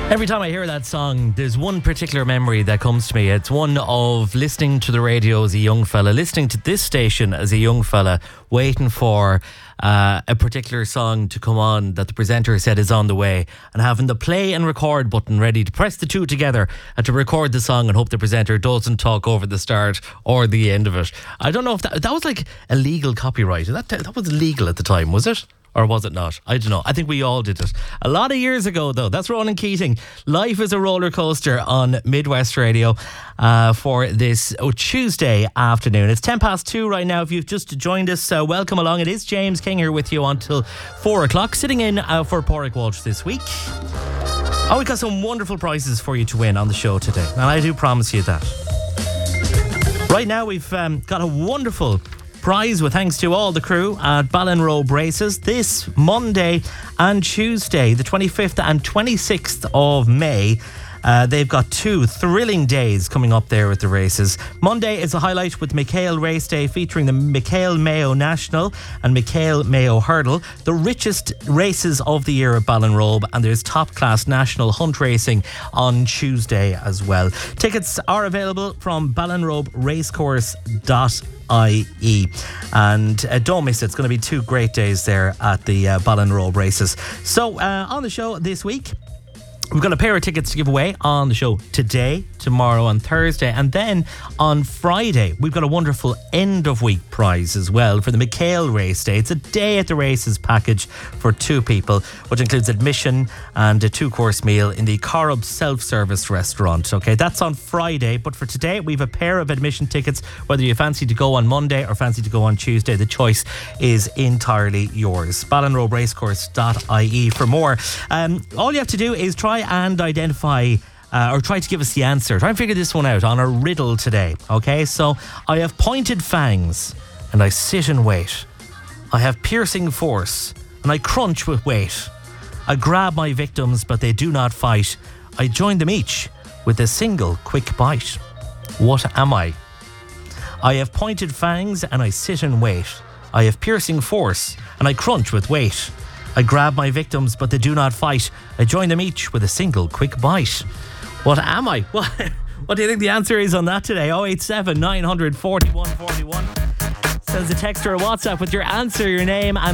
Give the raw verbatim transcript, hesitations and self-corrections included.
Every time I hear that song, there's one particular memory that comes to me. It's one of listening to the radio as a young fella, listening to this station as a young fella, waiting for uh, a particular song to come on that the presenter said is on the way, and having the play and record button ready to press the two together and to record the song and hope the presenter doesn't talk over the start or the end of it. I don't know if that, that was like a legal copyright. That, that was legal at the time, was it? Or was it not? I don't know. I think we all did it. A lot of years ago, though. That's Ronan Keating. Life is a roller coaster on Midwest Radio uh, for this oh, Tuesday afternoon. It's ten past two right now. If you've just joined us, uh, welcome along. It is James King here with you until four o'clock, sitting in uh, for Pádraig Walsh this week. Oh, we've got some wonderful prizes for you to win on the show today. And I do promise you that. Right now, we've um, got a wonderful prize with thanks to all the crew at Ballinrobe Races this Monday and Tuesday, the twenty-fifth and twenty-sixth of May. Uh, they've got two thrilling days coming up there with the races. Monday is a highlight with McHale Race Day featuring the McHale Mayo National and McHale Mayo Hurdle, the richest races of the year at Ballinrobe, and there's top-class national hunt racing on Tuesday as well. Tickets are available from ballinrobe racecourse dot I E, and uh, don't miss it. It's going to be two great days there at the uh, Ballinrobe races. So uh, on the show this week, we've got a pair of tickets to give away on the show today, tomorrow and Thursday, and then on Friday we've got a wonderful end of week prize as well for the McHale Race Day. It's a day at the races package for two people, which includes admission and a two course meal in the Corrib self-service restaurant. Okay, that's on Friday, but for today we've a pair of admission tickets. Whether you fancy to go on Monday or fancy to go on Tuesday, the choice is entirely yours. ballinrobe racecourse dot I E for more. Um, all you have to do is try and identify uh, or try to give us the answer. Try and figure this one out on a riddle today. Okay, so I have pointed fangs and I sit and wait. I have piercing force and I crunch with weight. I grab my victims but they do not fight. I join them each with a single quick bite. What am I? I have pointed fangs and I sit and wait. I have piercing force and I crunch with weight. I grab my victims, but they do not fight. I join them each with a single quick bite. What am I? What, what do you think the answer is on that today? oh eight seven, nine hundred, forty-one forty-one. Sends a text or a WhatsApp with your answer, your name, and